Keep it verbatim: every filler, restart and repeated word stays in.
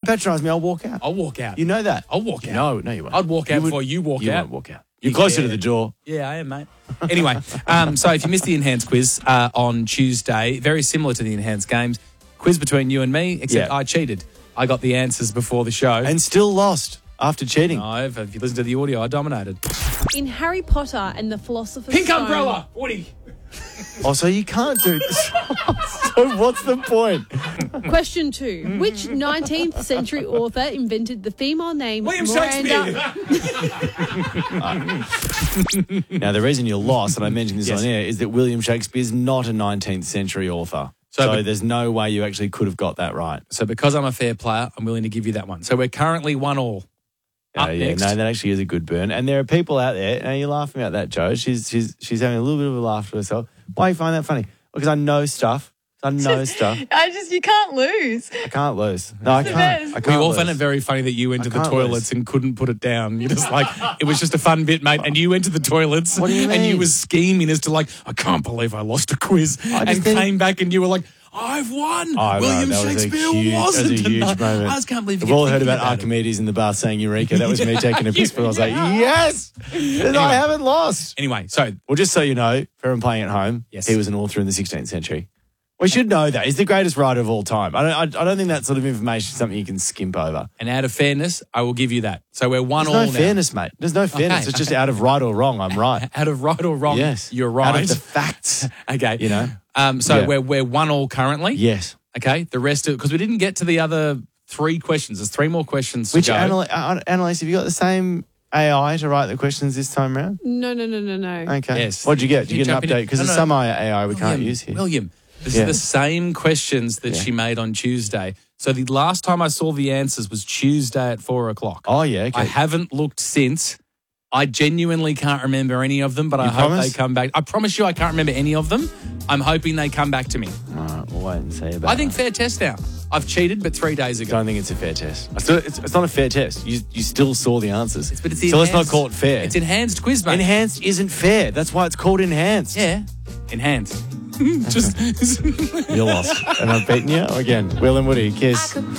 patronise me, I'll walk out. I'll walk out. You know that. I'll walk out. No, no, you won't. I'd walk out You would- before you walk you out. won't walk out. You're closer Yeah. to the door. Yeah, I am, mate. Anyway, um, so if you missed the enhanced quiz uh, on Tuesday, very similar to the enhanced games, quiz between you and me, except Yeah. I cheated. I got the answers before the show. And still lost after cheating. No, if, if you listen to the audio, I dominated. In Harry Potter and the Philosopher's Pink Stone... umbrella, Woody. Oh, so you can't do this. So what's the point? Question two. Which nineteenth century author invented the female name William Miranda? Shakespeare. Now, the reason you're lost, and I mentioned this Yes. on air, is that William Shakespeare is not a nineteenth century author. So, So, but- there's no way you actually could have got that right. So because I'm a fair player, I'm willing to give you that one. So we're currently one all. Oh, Up yeah, next. no, that actually is a good burn. And there are people out there, and you're laughing about that, Joe. She's she's she's having a little bit of a laugh to herself. Why do you find that funny? Because I know stuff. I know stuff. I just, you can't lose. I can't lose. No, I the can't. best. I We can't all lose. found it very funny that you went to I the can't toilets lose. and couldn't put it down. You're just like, it was just a fun bit, mate. And you went to the toilets What do you and you mean? were scheming as to like, I can't believe I lost a quiz. I And just think- came back and you were like, I've won. Oh, no, William that was a Shakespeare huge- that was a wasn't. huge And moment. I just can't believe you We've all kept heard thinking about about it. Archimedes in the bath saying Eureka. That was me taking a piss, but I was like, yes, I haven't lost. Anyway, so Well, just so you know, for everyone playing at home, Yes. he was an author in the sixteenth century. We should know that. He's the greatest writer of all time. I don't, I, I don't think that sort of information is something you can skimp over. and out of fairness, I will give you that. So we're one There's all no now. fairness, mate. There's no fairness. Okay, It's just out of right or wrong. I'm right. Out of right or wrong, Yes. you're right. Out of the facts. Okay. You know? Um, so Yeah. we're we're one all currently. Yes. Okay. The rest of because we didn't get to the other three questions. There's three more questions. Which to go. analy- uh, analyst, have you got the same A I to write the questions this time around? No, no, no, no, no. Okay. Yes. What did you get? Did You you get an jump in- update? Because No, there's no. some A I we can't William, use here. William, this Yeah. is the same questions that Yeah. she made on Tuesday. So the last time I saw the answers was Tuesday at four o'clock. Oh, yeah. Okay. I haven't looked since. I genuinely can't remember any of them, but I You hope promise? they come back. I promise you I can't remember any of them. I'm hoping they come back to me. All right, we'll wait and see about I think that. fair test now. I've cheated, but three days I ago. don't think it's a fair test. I still, it's, it's not a fair test. You you still saw the answers. But it's the so let's not enhanced- call it fair. It's enhanced quiz, mate. Enhanced isn't fair. That's why it's called enhanced. Yeah. Enhanced. Just You're lost. And I've beaten you again. Will and Woody, kiss.